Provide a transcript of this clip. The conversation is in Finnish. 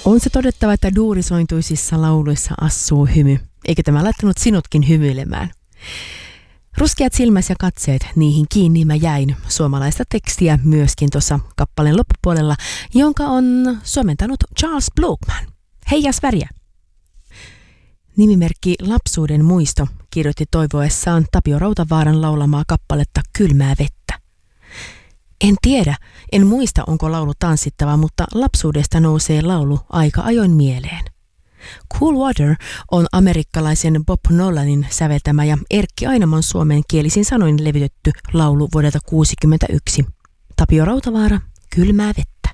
On se todettava, että duurisointuisissa lauluissa assuu hymy. Eikö tämä laittanut sinutkin hymyilemään? Ruskeat silmäs ja katseet, niihin kiinni mä jäin. Suomalaista tekstiä myöskin tuossa kappaleen loppupuolella, jonka on suomentanut Charles Blokman. Heijas väriä! Nimimerkki Lapsuuden muisto kirjoitti toivoessaan Tapio Rautavaaran laulamaa kappaletta Kylmää vettä. En tiedä, en muista onko laulu tanssittava, mutta lapsuudesta nousee laulu aika ajoin mieleen. Cool Water on amerikkalaisen Bob Nolanin säveltämä ja Erkki Ainamon suomenkielisin sanoin levytetty laulu vuodelta 1961. Tapio Rautavaara, Kylmää vettä.